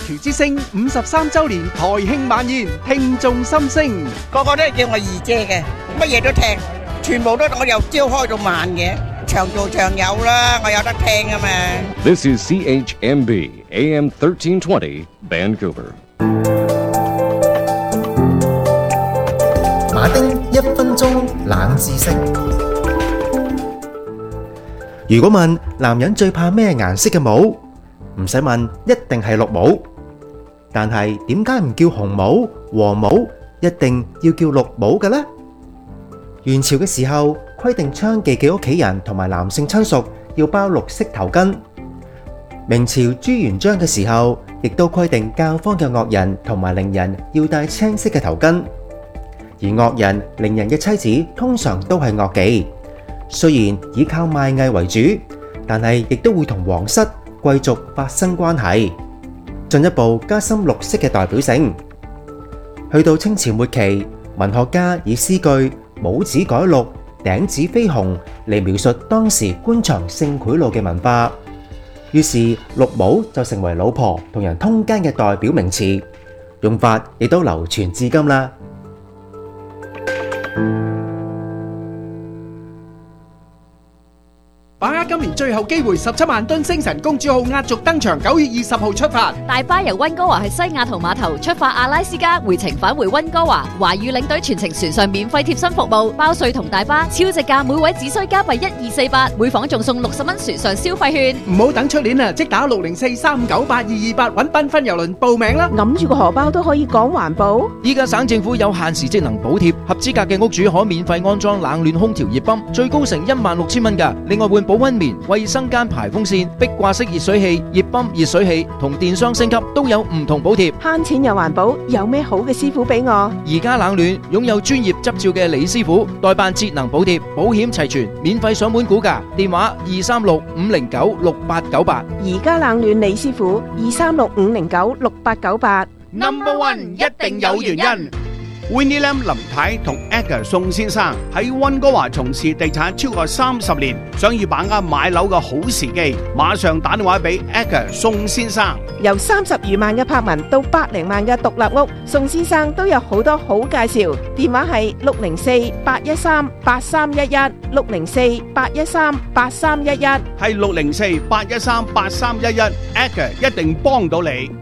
廚之星53周年台慶晚宴，聽眾心聲， 個個都係叫我二姐嘅，乜嘢都聽，全部都我由朝開到晚嘅，長做長有啦，我有得聽啊嘛。 This is CHMB AM 1320 Vancouver。 馬丁1分鐘冷知識。如果問男人最怕咩顏色嘅帽，唔使問，一定係綠帽。但係點解唔叫紅帽、黃帽，一定要叫綠帽嘅呢？元朝嘅時候規定娼妓嘅屋企人同埋男性親屬要包綠色頭巾。明朝朱元璋嘅時候，亦都規定教坊嘅樂人同埋伶人要戴青色嘅頭巾。而樂人、伶人嘅妻子通常都係樂妓，雖然以靠賣藝為主，但係亦都會同皇室、貴族發生關係，進一步加深綠色嘅代表性。去到清朝末期，文學家以詩句「帽子改綠，頂子飛紅」嚟描述當時官場性賄賂嘅文化，於是綠帽就成為老婆同人通姦嘅代表名詞，用法亦都流傳至今啦。 把握今年最後機會，17萬噸星神公主號壓軸登場，9月20號出發。 大巴由溫哥華去西雅圖碼頭出發阿拉斯加，回程返回溫哥華。華語領隊全程船上免費貼身服務，包稅同大巴，超值價，每位只需加幣1248，每房仲送60蚊船上消費券。 唔好等出年啊，即打604-398-228揾繽紛郵輪報名啦。 揞住個荷包都可以講環保。 依家省政府有限時節能補貼，合資格嘅屋主可免費安裝冷暖空調熱泵，最高成16,000蚊㗎。另外換保溫棉、衛生間排風扇、壁掛式熱水器、熱泵、熱水器同電箱升級都有唔同補貼。 慳錢又環保，有咩好嘅師傅俾我？ 宜家冷暖擁有專業執照嘅李師傅，代辦節能補貼，保險齊全，免費上門估價，電話236-509-6898。 宜家冷暖李師傅236-509-6898。 Number One 一定有原因。Winnie Lam 林太同 Edgar 宋先生喺溫哥華從事地產超過30年，想要把握買樓嘅好時機，馬上打電話俾 Edgar 宋先生。 由30餘萬嘅柏文到百零萬嘅獨立屋，宋先生都有好多好介紹。電話係604-813-8311 604-813-8311， 係604-813-8311，Edgar 一定幫到你。